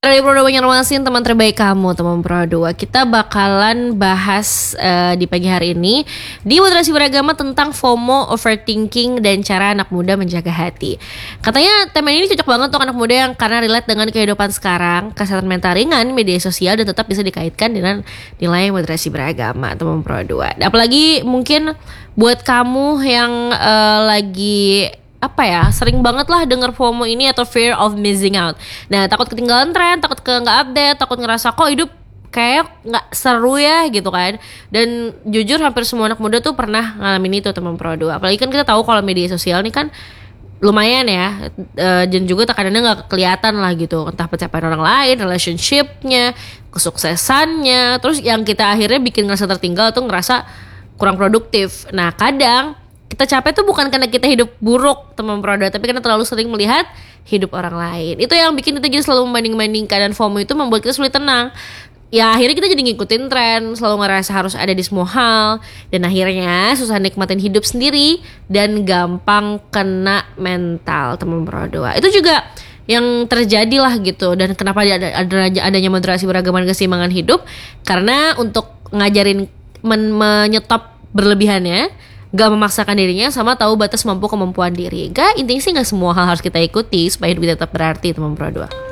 Radio Pro 2 Banjarmasin, teman terbaik kamu, teman Pro 2. Kita bakalan bahas di pagi hari ini di Moderasi Beragama tentang FOMO, overthinking, dan cara anak muda menjaga hati. Katanya tema ini cocok banget untuk anak muda yang karena relate dengan kehidupan sekarang, kesehatan mental ringan, media sosial, dan tetap bisa dikaitkan dengan nilai moderasi beragama, teman Pro 2. Apalagi mungkin buat kamu yang lagi sering banget lah denger FOMO ini atau fear of missing out. Nah, takut ketinggalan tren, takut nggak update, takut ngerasa kok hidup kayak nggak seru ya gitu kan. Dan jujur hampir semua anak muda tuh pernah ngalamin itu, teman Pro 2. Apalagi kan kita tahu kalau media sosial nih kan lumayan ya, dan juga kadang-kadang nggak kelihatan lah gitu, entah pencapaian orang lain, relationship-nya, kesuksesannya. Terus yang kita akhirnya bikin ngerasa tertinggal tuh ngerasa kurang produktif. Nah, kadang kita capek tuh bukan karena kita hidup buruk, teman Pro 2, tapi karena terlalu sering melihat hidup orang lain. Itu yang bikin kita jadi selalu membanding-bandingkan, dan FOMO itu membuat kita sulit tenang. Ya akhirnya kita jadi ngikutin tren, selalu ngerasa harus ada di semua hal, dan akhirnya susah nikmatin hidup sendiri dan gampang kena mental, teman Pro 2. Itu juga yang terjadi lah gitu. Dan kenapa adanya moderasi beragama dan keseimbangan hidup, karena untuk ngajarin menyetop berlebihannya, gak memaksakan dirinya, sama tahu batas mampu kemampuan diri. Intinya sih gak semua hal harus kita ikuti supaya hidup kita tetap berarti, teman Pro 2.